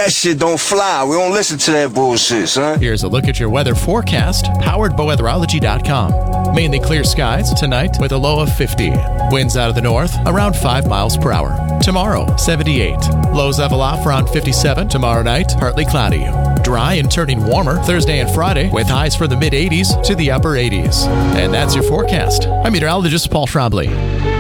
That shit don't fly. We don't listen to that bullshit, son. Here's a look at your weather forecast, powered by weatherology.com. Mainly clear skies tonight with a low of 50. Winds out of the north around 5 miles per hour. Tomorrow, 78. Lows level off around 57. Tomorrow night, partly cloudy. Dry and turning warmer Thursday and Friday with highs from the mid-80s to the upper 80s. And that's your forecast. I'm meteorologist Paul Trombley.